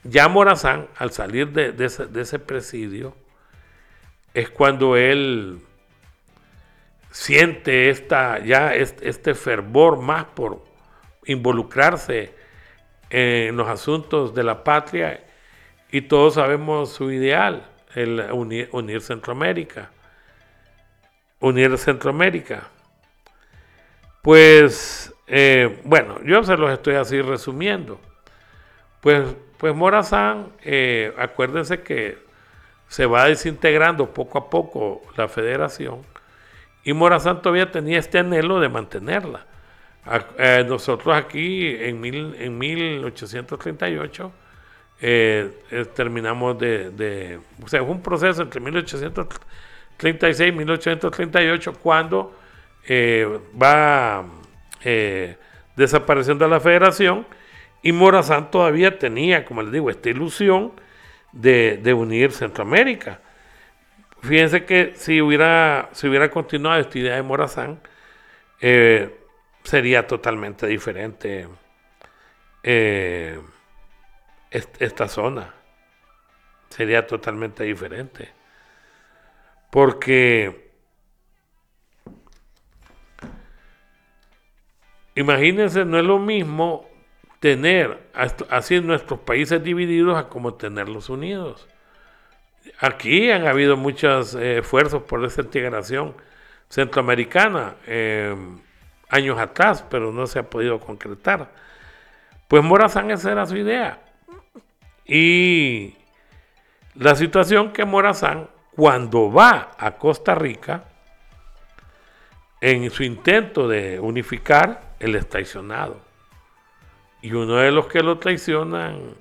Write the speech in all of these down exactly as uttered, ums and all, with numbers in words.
ya Morazán, al salir de, de, ese, de ese presidio, es cuando él siente esta, ya este, este fervor más por involucrarse en los asuntos de la patria, y todos sabemos su ideal, el unir, unir Centroamérica. Unir Centroamérica. Pues, eh, bueno, yo se los estoy así resumiendo. Pues, pues Morazán, eh, acuérdense que se va desintegrando poco a poco la federación, y Morazán todavía tenía este anhelo de mantenerla. A, eh, nosotros aquí en, mil, en mil ochocientos treinta y ocho eh, eh, terminamos de, de, o sea, fue un proceso entre mil ochocientos treinta y seis y mil ochocientos treinta y ocho cuando eh, va eh, desapareciendo la federación, y Morazán todavía tenía, como les digo, esta ilusión de, de unir Centroamérica. Fíjense que si hubiera, si hubiera continuado esta idea de Morazán, eh, sería totalmente diferente eh, est- esta zona. Sería totalmente diferente. Porque imagínense, no es lo mismo tener así nuestros países divididos a como tenerlos unidos. Aquí han habido muchos eh, esfuerzos por esa integración centroamericana eh, años atrás, pero no se ha podido concretar. Pues Morazán, esa era su idea. Y la situación que Morazán, cuando va a Costa Rica, en su intento de unificar, él es traicionado. Y uno de los que lo traicionan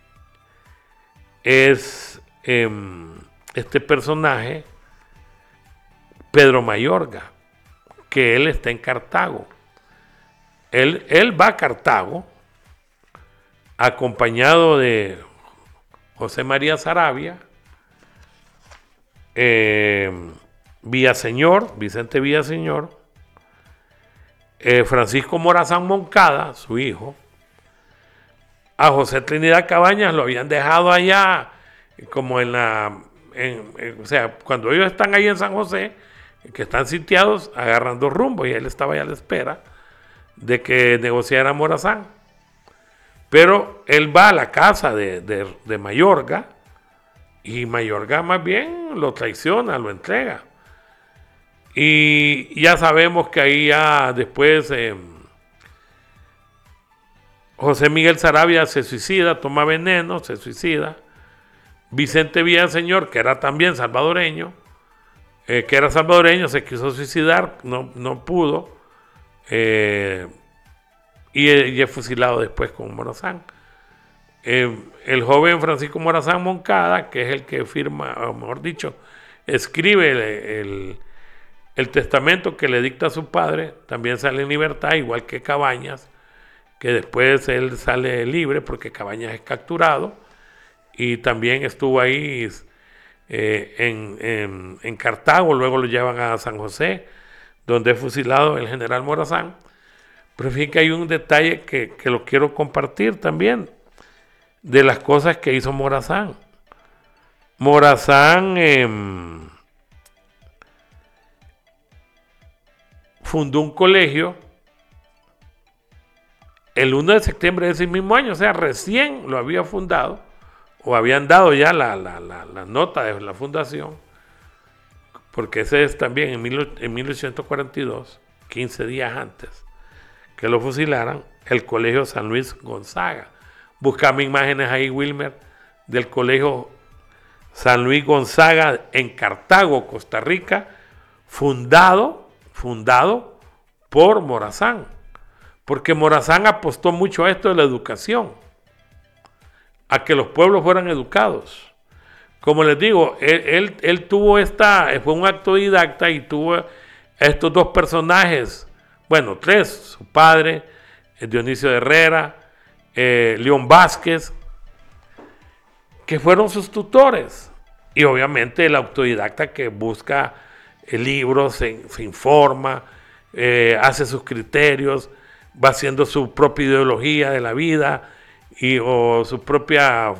es eh, este personaje, Pedro Mayorga, que él está en Cartago. Él, él va a Cartago acompañado de José María Saravia, eh, Villaseñor, Vicente Villaseñor, eh, Francisco Morazán Moncada, su hijo. A José Trinidad Cabañas lo habían dejado allá, como en la, en, en, o sea, cuando ellos están ahí en San José, que están sitiados, agarran dos rumbos, y él estaba ya a la espera de que negociara Morazán. Pero él va a la casa de, de, de Mayorga, y Mayorga más bien lo traiciona, lo entrega. Y ya sabemos que ahí ya después eh, José Miguel Saravia se suicida, toma veneno, se suicida. Vicente Villaseñor, que era también salvadoreño, eh, que era salvadoreño, se quiso suicidar, no, no pudo, eh, y, y es fusilado después con Morazán. Eh, el joven Francisco Morazán Moncada, que es el que firma, o mejor dicho, escribe el, el, el testamento que le dicta a su padre, también sale en libertad, igual que Cabañas, que después él sale libre porque Cabañas es capturado, y también estuvo ahí eh, en, en, en Cartago, luego lo llevan a San José, donde es fusilado el general Morazán. Pero fíjense que hay un detalle que, que lo quiero compartir también, de las cosas que hizo Morazán. Morazán eh, fundó un colegio el uno de septiembre de ese mismo año, o sea, recién lo había fundado, o habían dado ya la, la, la, la nota de la fundación, porque ese es también en, mil, en mil ochocientos cuarenta y dos, quince días antes que lo fusilaran, el Colegio San Luis Gonzaga. Buscame imágenes ahí, Wilmer, del Colegio San Luis Gonzaga en Cartago, Costa Rica, fundado, fundado por Morazán, porque Morazán apostó mucho a esto de la educación, a que los pueblos fueran educados. Como les digo, él, él, él tuvo esta, fue un autodidacta y tuvo estos dos personajes, bueno, tres, su padre, Dionisio de Herrera, eh, León Vázquez, que fueron sus tutores. Y obviamente el autodidacta que busca eh, libros, se, se informa, eh, hace sus criterios, va haciendo su propia ideología de la vida y, o su propia